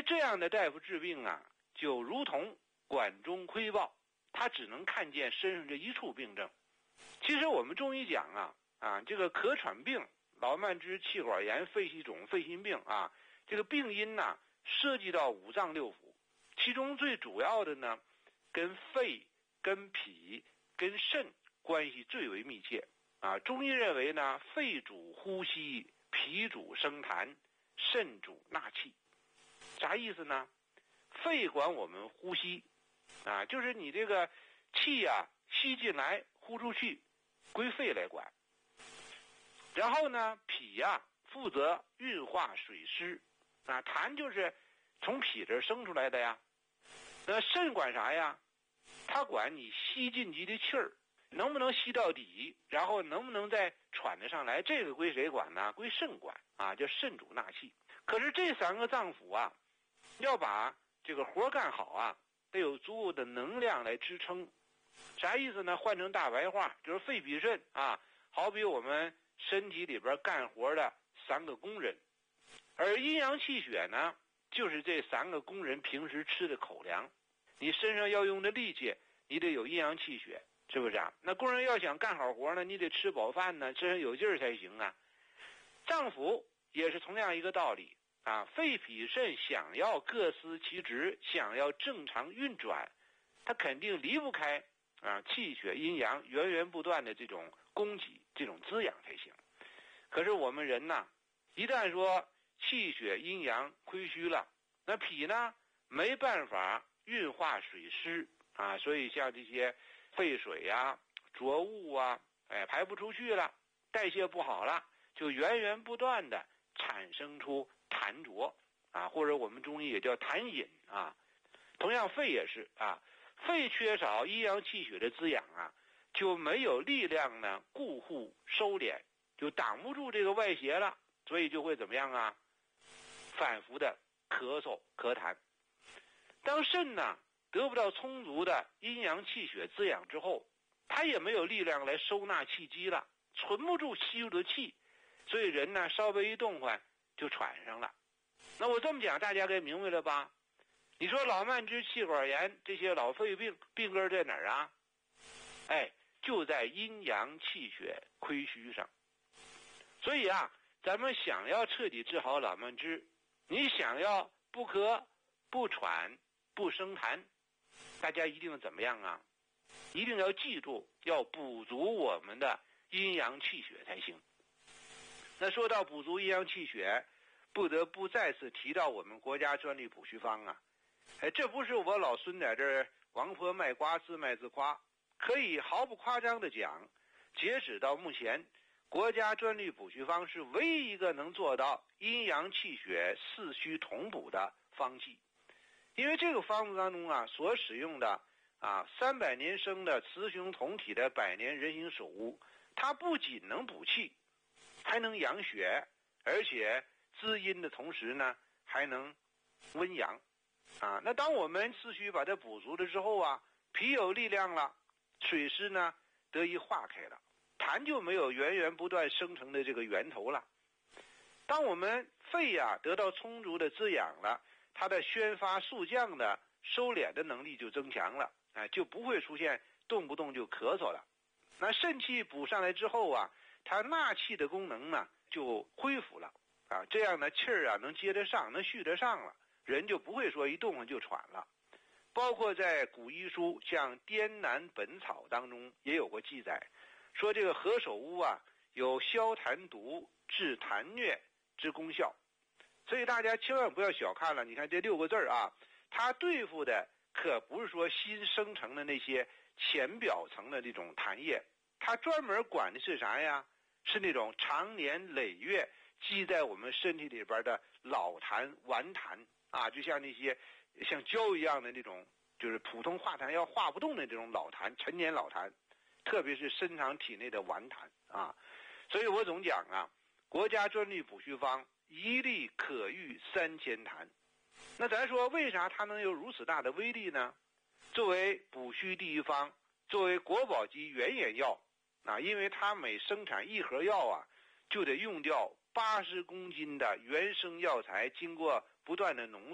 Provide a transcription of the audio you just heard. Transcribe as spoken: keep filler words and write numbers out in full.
这样的大夫治病啊，就如同管中窥豹，他只能看见身上这一处病症。其实我们中医讲啊啊，这个咳喘病、老慢支、气管炎、肺气肿、肺心病啊，这个病因呢涉及到五脏六腑，其中最主要的呢，跟肺、跟脾、跟肾关系最为密切啊。中医认为呢，肺主呼吸，脾主生痰，肾主纳气。啥意思呢？肺管我们呼吸啊，就是你这个气呀、啊、吸进来呼出去，归肺来管。然后呢，脾呀、啊、负责运化水湿啊，痰就是从脾这生出来的呀。那肾管啥呀？它管你吸进去的气儿能不能吸到底，然后能不能再喘得上来，这个归谁管呢？归肾管啊，叫肾主纳气。可是这三个脏腑啊，要把这个活干好啊，得有足够的能量来支撑。啥意思呢？换成大白话就是肺脾肾啊，好比我们身体里边干活的三个工人，而阴阳气血呢，就是这三个工人平时吃的口粮。你身上要用的力气，你得有阴阳气血，是不是啊？那工人要想干好活呢，你得吃饱饭呢，身上有劲儿才行啊。脏腑也是同样一个道理啊，肺脾肾想要各司其职，想要正常运转，它肯定离不开啊气血阴阳源源不断的这种供给，这种滋养才行。可是我们人呢，一旦说气血阴阳亏虚了，那脾呢没办法运化水湿啊，所以像这些废水呀、浊物啊，哎排不出去了，代谢不好了，就源源不断的产生出痰浊啊，或者我们中医也叫痰饮啊。同样肺也是啊，肺缺少阴阳气血的滋养啊，就没有力量呢固护收敛，就挡不住这个外邪了，所以就会怎么样啊？反复的咳嗽咳痰。当肾呢得不到充足的阴阳气血滋养之后，它也没有力量来收纳气机了，存不住吸入的气，所以人呢稍微一动换就喘上了。那我这么讲大家该明白了吧？你说老慢支、气管炎这些老肺病病根在哪儿啊？哎，就在阴阳气血亏虚上。所以啊，咱们想要彻底治好老慢支，你想要不咳不喘不生痰，大家一定怎么样啊？一定要记住，要补足我们的阴阳气血才行。那说到补足阴阳气血，不得不再次提到我们国家专利补虚方啊。哎，这不是我老孙在这儿王婆卖瓜自卖自夸，可以毫不夸张的讲，截止到目前，国家专利补虚方是唯一一个能做到阴阳气血四虚同补的方剂。因为这个方子当中啊，所使用的啊三百年生的雌雄同体的百年人形首乌，它不仅能补气，还能养血，而且滋阴的同时呢，还能温阳啊。那当我们四虚把它补足了之后啊，脾有力量了，水湿呢得以化开了，痰就没有源源不断生成的这个源头了。当我们肺啊得到充足的滋养了，它的宣发肃降的收敛的能力就增强了，哎，就不会出现动不动就咳嗽了。那肾气补上来之后啊，它纳气的功能呢就恢复了啊，这样呢气儿啊能接得上，能续得上了，人就不会说一动换就喘了。包括在古医书像《滇南本草》当中也有过记载，说这个何首乌啊有消痰毒、治痰疟之功效。所以大家千万不要小看了，你看这六个字啊，它对付的可不是说新生成的那些浅表层的这种痰液，它专门管的是啥呀？是那种长年累月积在我们身体里边的老痰、顽痰啊，就像那些像胶一样的那种，就是普通化痰要化不动的这种老痰、陈年老痰，特别是深藏体内的顽痰啊。所以我总讲啊，国家专利补虚方一粒可御三千痰。那咱说为啥它能有如此大的威力呢？作为补虚第一方，作为国宝级原研药啊，因为它每生产一盒药啊，就得用掉八十公斤的原生药材，经过不断的浓